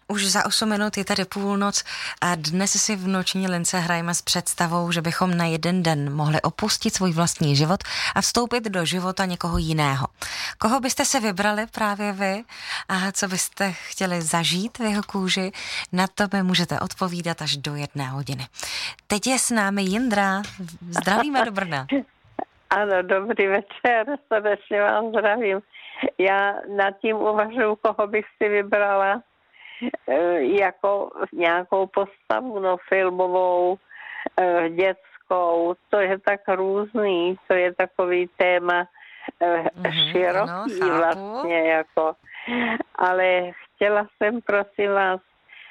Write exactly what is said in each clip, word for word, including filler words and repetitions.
Už za osm minut je tady půlnoc a dnes si v Noční lince hrajeme s představou, že bychom na jeden den mohli opustit svůj vlastní život a vstoupit do života někoho jiného. Koho byste se vybrali právě vy a co byste chtěli zažít v jeho kůži, na to mi můžete odpovídat až do jedné hodiny. Teď je s námi Jindra. Zdravíme do Brna. Ano, dobrý večer, srdečně vás zdravím. Já nad tím uvažuji, koho bych si vybrala jako nějakou postavu, no filmovou, dětskou, to je tak různý, to je takový téma mm-hmm, široký ano, vlastně, jako. Ale chtěla jsem, prosím vás,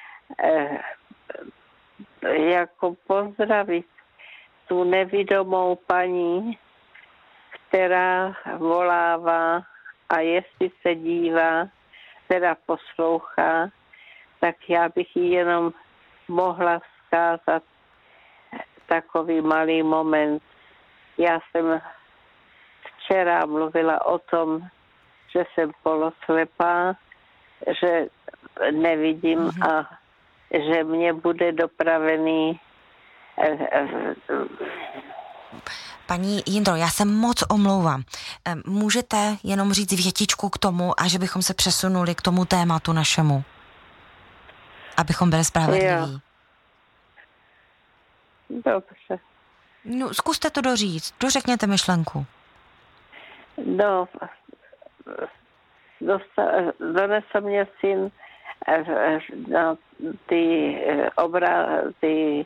jako pozdravit tu nevidomou paní, která volává a jestli se dívá, teda poslouchá, tak já bych jí jenom mohla vzkázat takový malý moment. Já jsem včera mluvila o tom, že jsem poloslepá, že nevidím mm-hmm. a že mě bude dopravený. Paní Jindro, já se moc omlouvám. Můžete jenom říct větičku k tomu a že bychom se přesunuli k tomu tématu našemu? Abychom byli spravedliví. Dobře. No, zkuste to doříct. Dořekněte myšlenku. No, donesl mě syn na ty obra, ty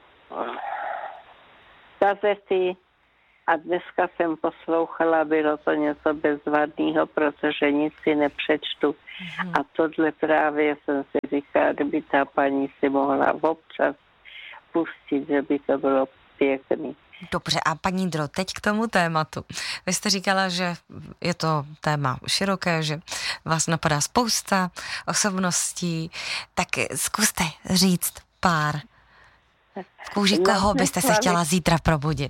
gazety a dneska jsem poslouchala, bylo to něco bezvadného, protože nic si nepřečtu. Mm. A tohle právě jsem si říkala, kdyby ta paní si mohla občas pustit, že by to bylo pěkný. Dobře, a paní Jindro, teď k tomu tématu. Vy jste říkala, že je to téma široké, že vás napadá spousta osobností, tak zkuste říct pár. V kůži koho byste se chtěla zítra probudit?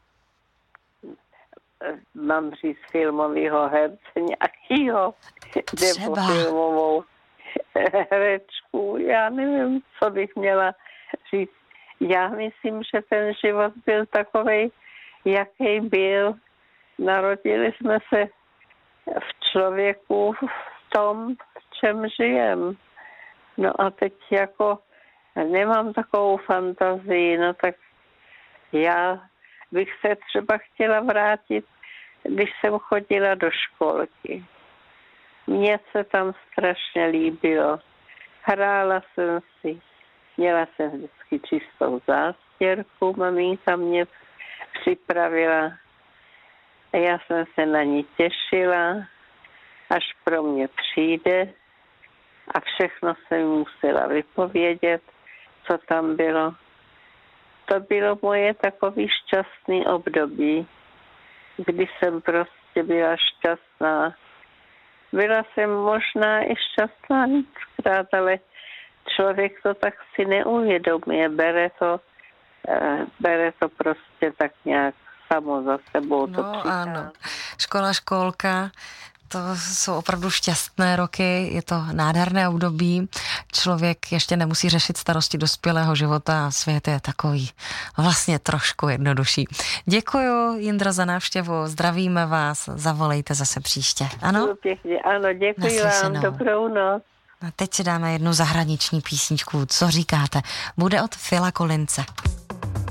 Mám říct filmovýho herce nějakýho, nebo filmovou herečku. Já nevím, co bych měla říct. Já myslím, že ten život byl takovej, jaký byl. Narodili jsme se v člověku v tom, v čem žijem. No a teď jako nemám takovou fantazii, no tak já bych se třeba chtěla vrátit, když jsem chodila do školky. Mně se tam strašně líbilo. Hrála jsem si, měla jsem vždycky čistou zástěrku, maminka mě připravila a já jsem se na ní těšila, až pro mě přijde a všechno jsem musela vypovědět, co tam bylo. To bylo moje takový šťastný období, kdy jsem prostě byla šťastná. Byla jsem možná i šťastná víckrát, ale člověk to tak si neuvědomuje, bere to, bere to prostě tak nějak samo za sebou. No to ano, škola, školka, to jsou opravdu šťastné roky, je to nádherné období. Člověk ještě nemusí řešit starosti dospělého života a svět je takový vlastně trošku jednodušší. Děkuju, Jindro, za návštěvu, zdravíme vás, zavolejte zase příště. Ano? Pěkně, ano, děkuji vám, dobrou noc. A teď si dáme jednu zahraniční písničku, co říkáte? Bude od Phila Collinse.